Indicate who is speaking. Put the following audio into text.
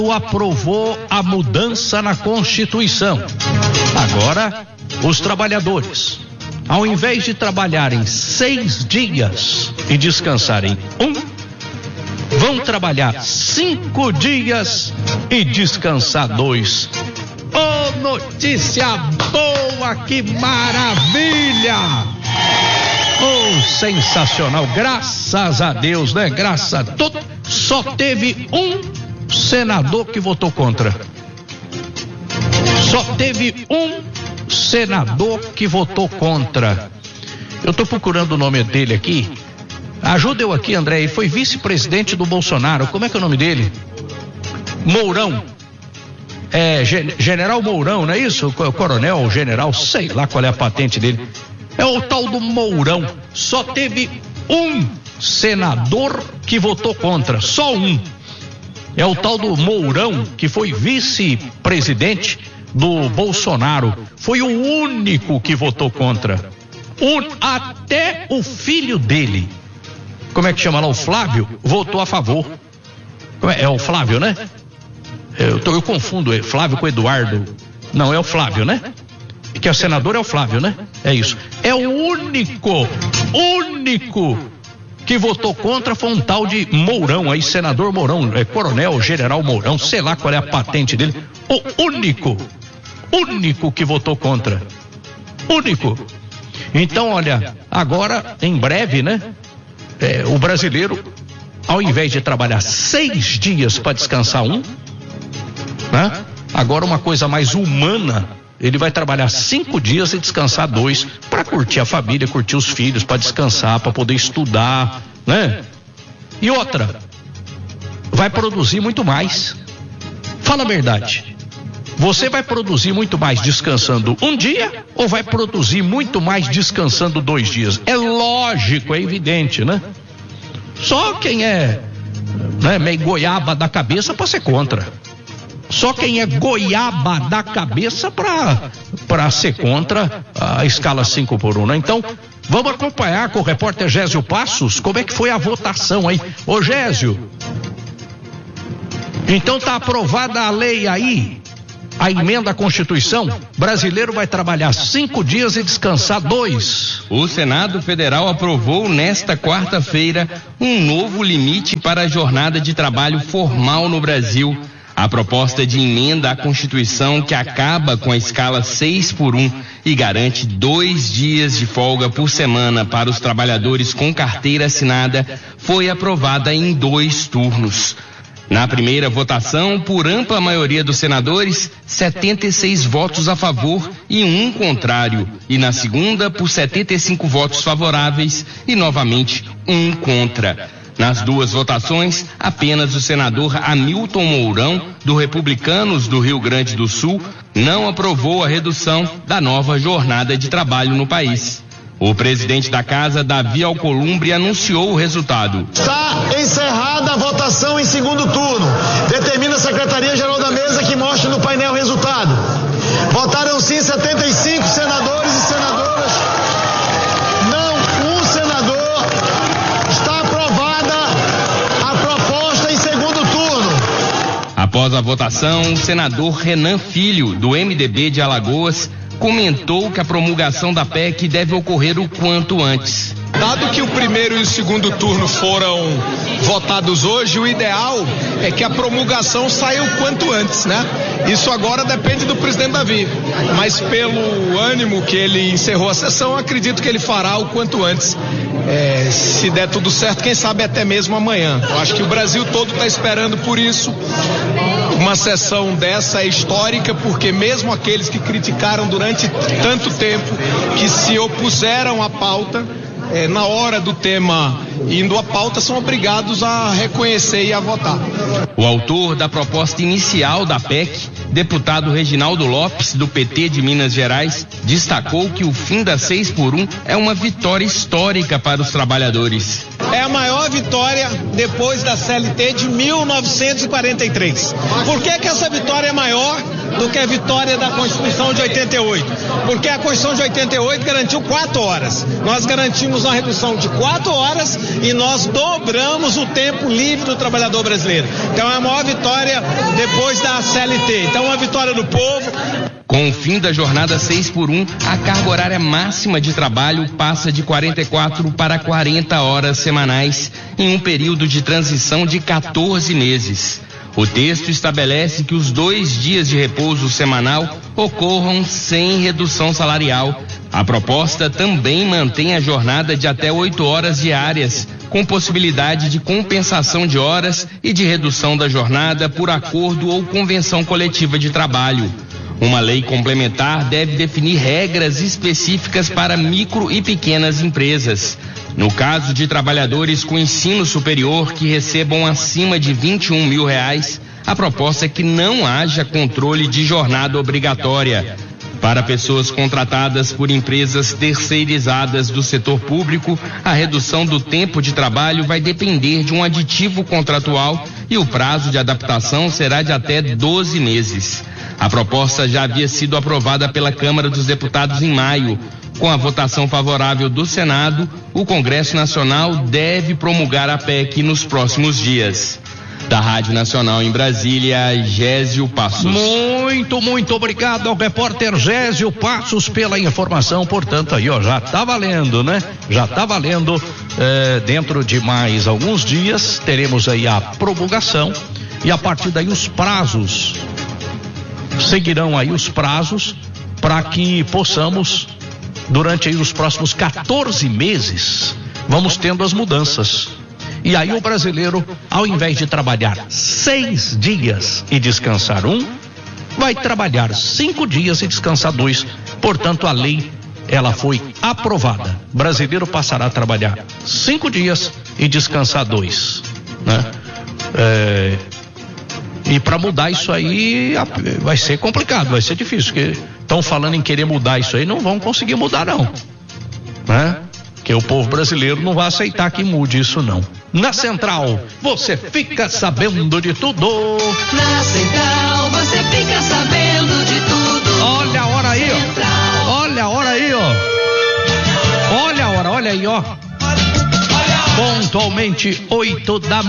Speaker 1: aprovou a mudança na Constituição. Agora, os trabalhadores, ao invés de trabalharem 6 dias e descansarem 1, vão trabalhar 5 dias e descansar 2. Oh, notícia boa, que maravilha! Oh, sensacional, graças a Deus, né? Graças a Deus. Só teve um senador que votou contra. Só teve um senador que votou contra. Eu tô procurando o nome dele aqui. Ajuda eu aqui, André. Ele foi vice-presidente do Bolsonaro. Como é que é o nome dele? Mourão. General Mourão, não é isso? Coronel, general, sei lá qual é a patente dele. É o tal do Mourão. Só teve um senador que votou contra. Só um. É o tal do Mourão, que foi vice-presidente do Bolsonaro. Foi o único que votou contra. Até o filho dele, como é que chama lá, o Flávio, votou a favor. É o Flávio, né? Eu confundo Flávio com Eduardo. Não, é o Flávio, né? Que é o senador, é o Flávio, né? É isso. É o único que votou contra, foi um tal de Mourão aí, senador Mourão, coronel, general Mourão, sei lá qual é a patente dele. O único que votou contra. Único. Então, olha, agora, em breve, né? O brasileiro, ao invés de trabalhar 6 dias para descansar 1, né? Agora uma coisa mais humana, ele vai trabalhar 5 dias e descansar 2 para curtir a família, curtir os filhos, para descansar, para poder estudar, né? E outra, vai produzir muito mais. Fala a verdade. Você vai produzir muito mais descansando 1 dia ou vai produzir muito mais descansando 2 dias? É lógico, é evidente, né? Só quem é, né, meio goiaba da cabeça para ser contra. Só quem é goiaba da cabeça para ser contra a escala 5x1, né? Então, vamos acompanhar com o repórter Gésio Passos como é que foi a votação aí. Ô Gésio, então tá aprovada a lei aí, a emenda à Constituição, brasileiro vai trabalhar 5 dias e descansar 2.
Speaker 2: O Senado Federal aprovou nesta quarta-feira um novo limite para a jornada de trabalho formal no Brasil. A proposta de emenda à Constituição, que acaba com a escala 6x1 e garante 2 dias de folga por semana para os trabalhadores com carteira assinada, foi aprovada em 2 turnos. Na primeira votação, por ampla maioria dos senadores, 76 votos a favor e 1 contrário. E na segunda, por 75 votos favoráveis e novamente 1 contra. Nas 2 votações, apenas o senador Hamilton Mourão, do Republicanos do Rio Grande do Sul, não aprovou a redução da nova jornada de trabalho no país. O presidente da casa, Davi Alcolumbre, anunciou o resultado.
Speaker 3: Está encerrada a votação em segundo turno. Determina a Secretaria-Geral da Mesa que mostre no painel o resultado. Votaram sim 75 senadores e senadoras. Não, um senador. Está aprovada a proposta em segundo turno.
Speaker 2: Após a votação, o senador Renan Filho, do MDB de Alagoas, comentou que a promulgação da PEC deve ocorrer o quanto antes.
Speaker 4: Dado que o primeiro e o segundo turno foram votados hoje, o ideal é que a promulgação saia o quanto antes, né? Isso agora depende do presidente Davi, mas pelo ânimo que ele encerrou a sessão, acredito que ele fará o quanto antes. Se der tudo certo, quem sabe até mesmo amanhã. Eu acho que o Brasil todo está esperando por isso. Uma sessão dessa é histórica, porque mesmo aqueles que criticaram durante tanto tempo, que se opuseram à pauta, na hora do tema indo à pauta, são obrigados a reconhecer e a votar.
Speaker 2: O autor da proposta inicial da PEC, deputado Reginaldo Lopes, do PT de Minas Gerais, destacou que o fim da 6x1 é uma vitória histórica para os trabalhadores.
Speaker 4: É a maior vitória depois da CLT de 1943. Por que essa vitória é maior do que a vitória da Constituição de 88? Porque a Constituição de 88 garantiu 4 horas. Nós garantimos uma redução de 4 horas e nós dobramos o tempo livre do trabalhador brasileiro. Então é a maior vitória depois da CLT. Então é uma vitória do povo.
Speaker 2: Com o fim da jornada 6x1, a carga horária máxima de trabalho passa de 44 para 40 horas semanais em um período de transição de 14 meses. O texto estabelece que os 2 dias de repouso semanal ocorram sem redução salarial. A proposta também mantém a jornada de até 8 horas diárias, com possibilidade de compensação de horas e de redução da jornada por acordo ou convenção coletiva de trabalho. Uma lei complementar deve definir regras específicas para micro e pequenas empresas. No caso de trabalhadores com ensino superior que recebam acima de R$21 mil, a proposta é que não haja controle de jornada obrigatória. Para pessoas contratadas por empresas terceirizadas do setor público, a redução do tempo de trabalho vai depender de um aditivo contratual e o prazo de adaptação será de até 12 meses. A proposta já havia sido aprovada pela Câmara dos Deputados em maio. Com a votação favorável do Senado, o Congresso Nacional deve promulgar a PEC nos próximos dias. Da Rádio Nacional em Brasília, Gésio Passos.
Speaker 1: Muito obrigado ao repórter Gésio Passos pela informação. Portanto, aí, já tá valendo, né? Já tá valendo. Dentro de mais alguns dias teremos aí a promulgação e a partir daí os prazos. Seguirão aí os prazos para que possamos, durante aí os próximos 14 meses, vamos tendo as mudanças. E aí o brasileiro, ao invés de trabalhar 6 dias e descansar 1, vai trabalhar 5 dias e descansar 2. Portanto, a lei, ela foi aprovada. O brasileiro passará a trabalhar 5 dias e descansar 2, né? E para mudar isso aí vai ser complicado, vai ser difícil, porque estão falando em querer mudar isso aí, não vão conseguir mudar não, né? Que o povo brasileiro não vai aceitar que mude isso não. Na Central, você fica sabendo de tudo.
Speaker 5: Na Central, você fica sabendo de tudo.
Speaker 1: Olha a hora aí, ó. Olha a hora aí, ó. Olha a hora, olha aí, ó. Pontualmente 8 da